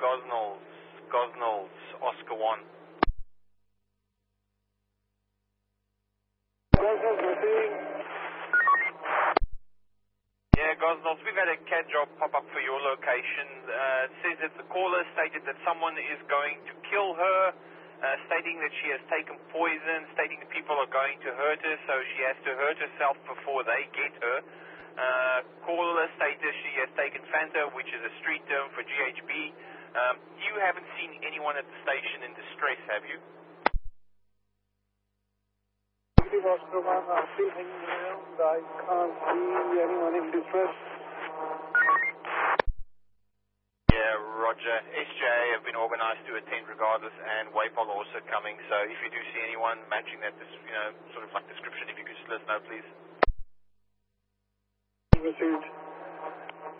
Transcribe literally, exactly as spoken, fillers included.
Gosnells, Gosnells, Oscar one. Gosnells receiving. Yeah, Gosnells, we've had a C A D job pop up for your location. Uh, it says that the caller stated that someone is going to kill her, uh, stating that she has taken poison, stating that people are going to hurt her, so she has to hurt herself before they get her. Uh, caller stated she has taken Fanta, which is a street term for G H B. Um, you haven't seen anyone at the station in distress, have you? Oscar one, I'm still hanging around. I can't see anyone in distress. Yeah, Roger. S J A have been organised to attend regardless, and Waypol are also coming. So if you do see anyone matching that, you know, sort of like description, if you could just let us know, please. Received.